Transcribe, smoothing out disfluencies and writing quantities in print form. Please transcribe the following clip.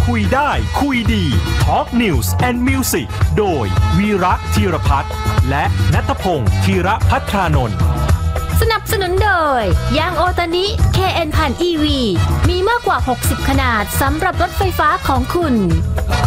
คุยได้คุยดี Talk News and Music โดยวีระธีรพัฒน์และณัฐพงศ์ธีระภัทรานนท์สนับสนุนโดยยางโอตานิ KN ผ่าน EV มีมากกว่า60ขนาดสำหรับรถไฟฟ้าของคุณ